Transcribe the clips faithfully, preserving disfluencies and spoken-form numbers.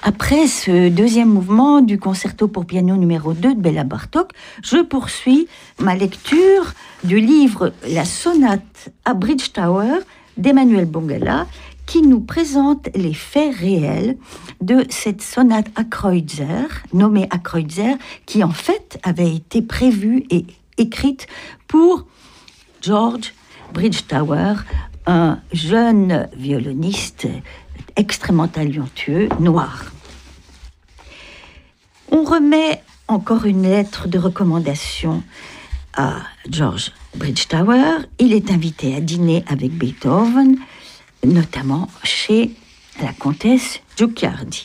Après ce deuxième mouvement du concerto pour piano numéro deux de Béla Bartók, je poursuis ma lecture du livre La sonate à Bridge Tower d'Emmanuel Bongala, qui nous présente les faits réels de cette sonate à Kreutzer, nommée à Kreutzer, qui en fait avait été prévue et écrite pour George Bridgetower, un jeune violoniste extrêmement talentueux, noir. On remet encore une lettre de recommandation à George Bridgetower. Il est invité à dîner avec Beethoven, notamment chez la comtesse Guicciardi.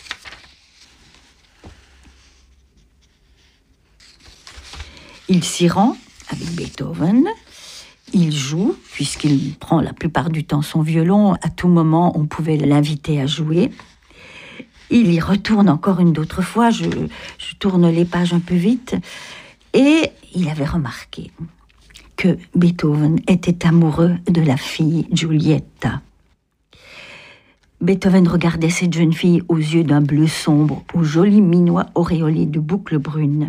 Il s'y rend avec Beethoven. Il joue, puisqu'il prend la plupart du temps son violon. À tout moment, on pouvait l'inviter à jouer. Il y retourne encore une d'autres fois. Je, je tourne les pages un peu vite. Et il avait remarqué que Beethoven était amoureux de la fille Giulietta. Beethoven regardait cette jeune fille aux yeux d'un bleu sombre, aux jolis minois auréolés de boucles brunes.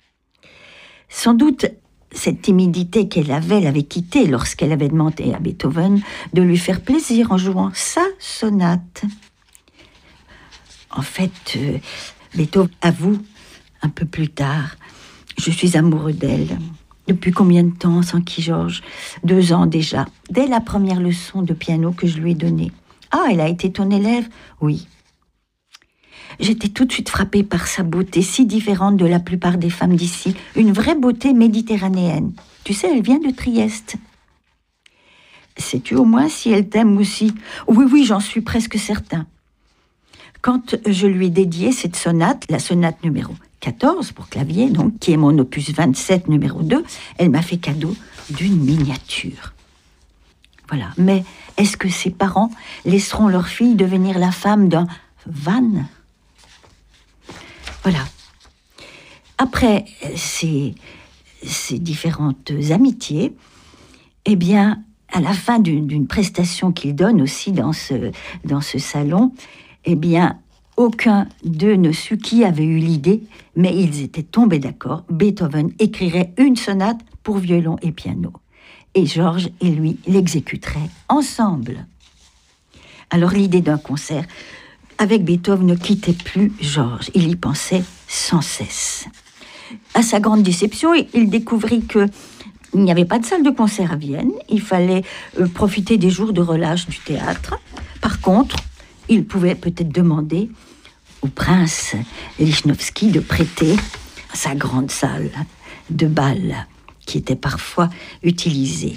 Sans doute, cette timidité qu'elle avait l'avait quittée lorsqu'elle avait demandé à Beethoven de lui faire plaisir en jouant sa sonate. En fait, euh, Beethoven avoue un peu plus tard « Je suis amoureux d'elle. Depuis combien de temps, s'enquit Georges ? Deux ans déjà, dès la première leçon de piano que je lui ai donnée. Ah, elle a été ton élève ? Oui. J'étais tout de suite frappée par sa beauté, si différente de la plupart des femmes d'ici. Une vraie beauté méditerranéenne. Tu sais, elle vient de Trieste. Sais-tu au moins si elle t'aime aussi ? Oui, oui, j'en suis presque certain. Quand je lui ai dédié cette sonate, la sonate numéro quatorze pour clavier, donc, qui est mon opus vingt-sept numéro deux, elle m'a fait cadeau d'une miniature. Voilà. Mais est-ce que ses parents laisseront leur fille devenir la femme d'un van ? Voilà. Après ces, ces différentes amitiés, eh bien, à la fin d'une, d'une prestation qu'il donne aussi dans ce, dans ce salon, eh bien, aucun d'eux ne sut qui avait eu l'idée, mais ils étaient tombés d'accord. Beethoven écrirait une sonate pour violon et piano. Et Georges et lui l'exécuteraient ensemble. Alors l'idée d'un concert avec Beethoven ne quittait plus Georges. Il y pensait sans cesse. À sa grande déception, il découvrit qu'il n'y avait pas de salle de concert à Vienne. Il fallait euh, profiter des jours de relâche du théâtre. Par contre, il pouvait peut-être demander au prince Lichnowsky de prêter sa grande salle de bal qui était parfois utilisée.